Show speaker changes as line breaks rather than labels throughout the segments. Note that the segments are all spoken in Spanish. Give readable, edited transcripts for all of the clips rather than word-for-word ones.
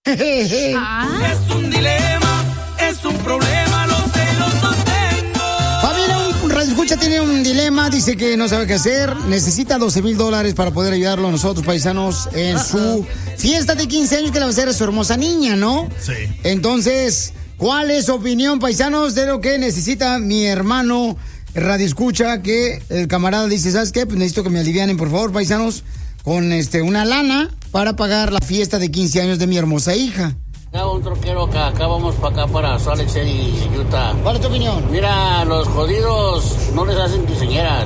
Es un dilema, es un problema, los celos los tengo.
Familia, un radioescucha tiene un dilema, dice que no sabe qué hacer, necesita $12,000 para poder ayudarlo a nosotros, paisanos, en su fiesta de 15 años que le va a hacer a su hermosa niña, ¿no?
Sí.
Entonces, ¿cuál es su opinión, paisanos, de lo que necesita mi hermano radioescucha? Que el camarada dice, ¿sabes qué? Pues necesito que me alivianen, por favor, paisanos, con una lana para pagar la fiesta de 15 años de mi hermosa hija.
Acá un troquero acá vamos para acá, para Salt Lake City, Utah.
¿Cuál es tu opinión?
Mira, los jodidos no les hacen quinceañeras.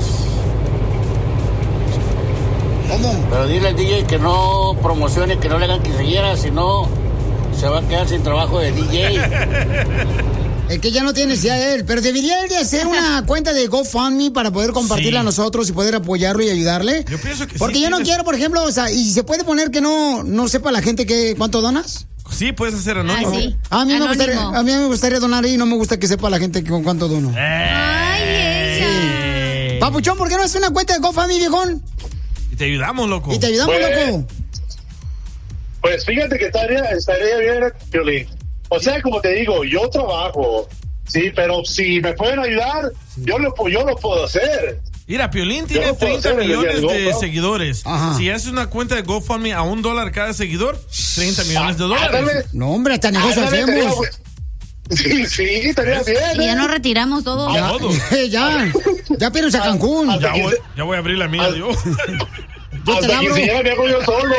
¿Cómo?
Pero dile al DJ que no promocione, que no le hagan quinceañeras, si no se va a quedar sin trabajo de DJ.
Es que ya no tiene necesidad de él, pero debería él de hacer una cuenta de GoFundMe para poder compartirla a nosotros y poder apoyarlo y ayudarle.
Yo pienso que
porque
sí,
yo no quiero, por ejemplo, o sea, y se puede poner que no sepa la gente cuánto donas.
Sí, puedes hacer anónimo.
Sí.
A mí me gustaría donar y no me gusta que sepa la gente con cuánto dono.
Ay, ella.
Papuchón, ¿por qué no haces una cuenta de GoFundMe, viejón?
Y te ayudamos, loco.
Y te ayudamos, loco.
Pues fíjate que estaría bien, Piolín. O sea, como te digo, yo trabajo, sí, pero si me pueden ayudar, yo lo puedo hacer.
Mira, Piolín tiene 30 millones de seguidores.
Ajá.
Si haces una cuenta de GoFundMe a $1 cada seguidor, 30 millones de dólares.
No, hombre, hasta negocio hacemos.
Sí, estaría bien.
Y ya nos retiramos todos.
Ya pierdes a Cancún.
Ya voy a abrir la mía, yo.
Hasta quinceañera me hago yo solo.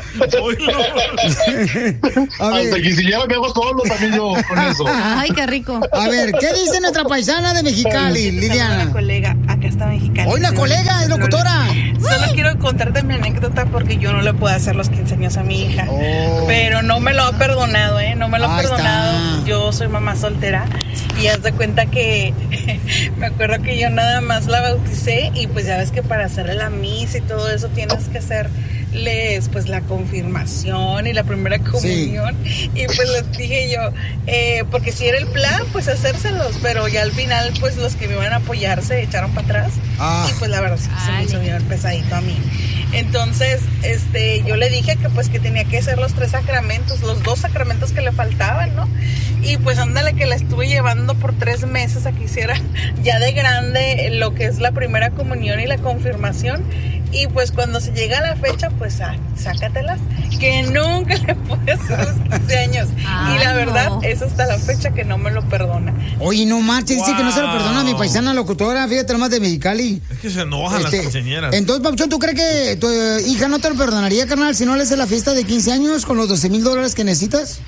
Hasta quinceañera me hago solo también yo con eso.
Ay, qué rico.
A ver, ¿qué dice nuestra paisana de Mexicali, Liliana?
Una colega, acá está Mexicali.
Hoy la colega es locutora.
Solo quiero contarte mi anécdota porque yo no le puedo hacer los 15 años a mi hija. Pero no me lo ha perdonado, No me lo ha perdonado. Yo soy mamá soltera y haz de cuenta que me acuerdo que yo nada más la bauticé y pues ya ves que para hacerle la misa y todo eso tienes que hacerles pues la confirmación y la primera comunión. Y pues les dije yo, porque si era el plan, pues hacérselos, pero ya al final pues los que me iban a apoyar se echaron para atrás y pues la verdad sí se me hizo bien pesadito a mí. Entonces, yo le dije que pues que tenía que hacer los 3 sacramentos, los 2 sacramentos que le faltaban, ¿no? Y pues ándale que la estuve llevando por 3 meses a que hiciera ya de grande lo que es la primera comunión y la confirmación. Y pues cuando se llega a la fecha, pues sácatelas, que nunca le pude hacer los 15 años. Y la verdad, es hasta la fecha que no me lo perdona.
Oye, no marches, dice que no se lo perdona a mi paisana locutora, fíjate nomás de Mexicali.
Es que se enojan las quinceañeras.
Entonces, Papuchón, ¿tú crees que tu hija no te lo perdonaría, carnal, si no le haces la fiesta de 15 años con los $12,000 que necesitas?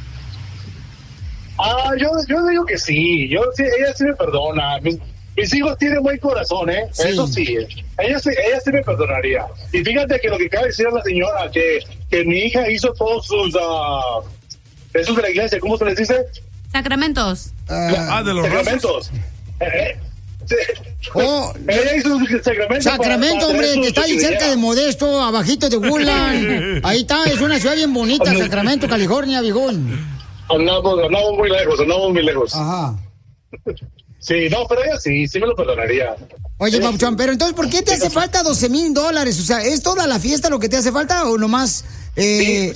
Yo digo que sí, ella sí me perdona. Mis hijos tienen buen corazón, sí. Eso sí, ella sí me perdonaría. Y fíjate que lo que acaba de decir la señora, que mi hija hizo todos sus esos de la iglesia, ¿cómo se les dice?
Sacramentos.
De los
sacramentos. Ella hizo sus sacramentos.
Sacramento, hombre, que está ahí cerca de Modesto, abajito de Woodland. Ahí está, es una ciudad bien bonita, Sacramento, California, viejón.
Andamos muy lejos.
Ajá.
Sí, no, pero ella sí me lo perdonaría.
Oye, Papuchón, pero entonces, ¿por qué te hace falta $12,000? O sea, ¿es toda la fiesta lo que te hace falta o nomás?
Sí,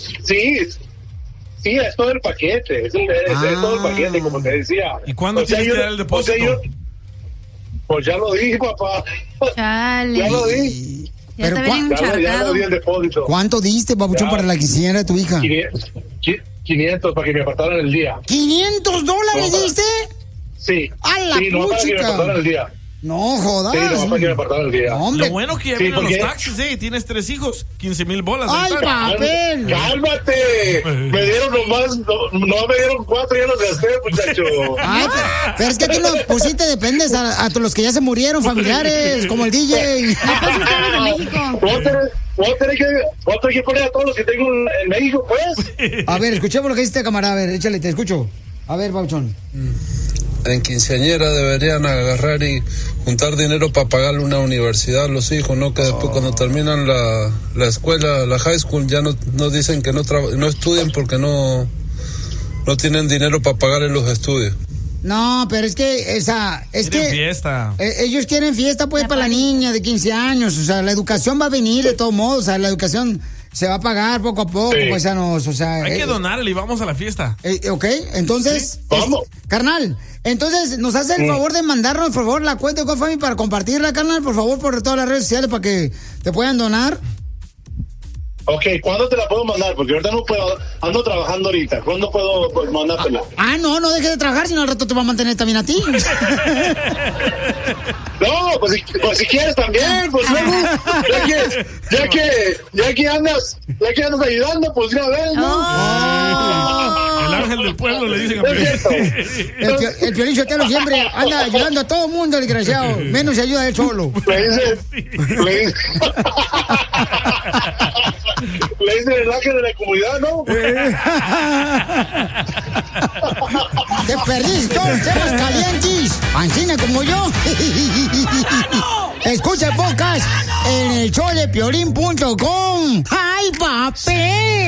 es todo el paquete, es todo el paquete, como te decía.
¿Y cuándo tienes que dar el depósito?
Pues ya lo di, papá.
Chale.
Ya lo di.
Ya está bien encharcado.
Ya lo di el depósito.
¿Cuánto diste, Papuchón, para la quinceañera de tu hija?
500 para que me apartaran el día.
¿$500 diste?
Sí.
¡A la
no para que me apartaran el día.
No jodas.
Sí, no para que me apartaran el día.
No, hombre.
Lo bueno que ya vienen los taxis, Tienes 3 hijos, $15,000.
¡Ay, papel!
¡Cálmate! Me dieron nomás, no me dieron 4, ya los gasté, muchacho.
Ay, pero es que tú no pusiste, dependes a los que ya se murieron, familiares, como el DJ.
No, pues ustedes de México.
Voy a tener que poner a todos los que tengo en México, pues.
A ver, escuchemos lo que dice este camarada. A ver, échale, te escucho. A ver, Papuchón.
En quinceañera deberían agarrar y juntar dinero para pagarle una universidad a los hijos, ¿no? Que después cuando terminan la escuela, la high school, ya no dicen que no estudian porque no tienen dinero para pagar en los estudios.
No, pero es que quieren
fiesta.
Ellos quieren fiesta, pues, para la niña de 15 años. O sea, la educación va a venir de todos modos. O sea, la educación se va a pagar poco a poco,
Sí.
paisanos, o sea...
Hay que donarle y vamos a la fiesta.
Ok, entonces...
Vamos.
Carnal, entonces, ¿nos hace el favor de mandarnos, por favor, la cuenta de GoFundMe para compartirla, carnal? Por favor, por todas las redes sociales para que te puedan donar.
Ok, ¿cuándo te la puedo mandar? Porque ahorita no puedo, ando trabajando ahorita. ¿Cuándo puedo mandártela?
No dejes de trabajar, si no al rato te va a mantener también a ti.
No, pues si quieres también, pues luego, ya que andas ayudando, pues ya ves, ¿no?
El ángel del pueblo le dicen a
Es cierto.
El Piolín Sotelo siempre anda ayudando a todo el mundo, desgraciado. Menos se ayuda a él solo.
Le dice el ángel de la comunidad, ¿no?
Te perdiste todos los temas calientes. Ancina como yo. Escucha el podcast en el showdepiolín.com. ¡Ay, papel!